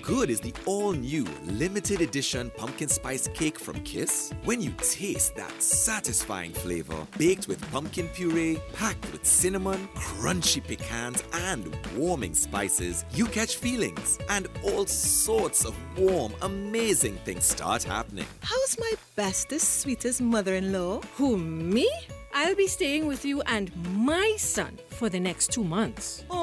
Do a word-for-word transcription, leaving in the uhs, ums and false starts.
good is the all-new limited edition pumpkin spice cake from Kiss? When you taste that satisfying flavor, baked with pumpkin puree, packed with cinnamon, crunchy pecans, and warming spices, you catch feelings, and all sorts of warm, amazing things start happening. How's my bestest, sweetest mother-in-law? Who, me? I'll be staying with you and my son for the next two months.